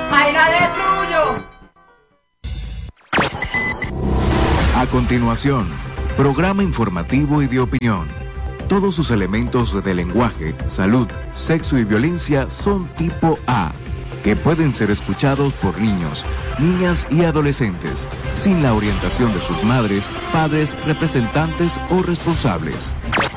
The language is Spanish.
¡Ay, la destruyo! A continuación, programa informativo y de opinión. Todos sus elementos de lenguaje, salud, sexo y violencia son tipo A, que pueden ser escuchados por niños, niñas y adolescentes, sin la orientación de sus madres, padres, representantes o responsables.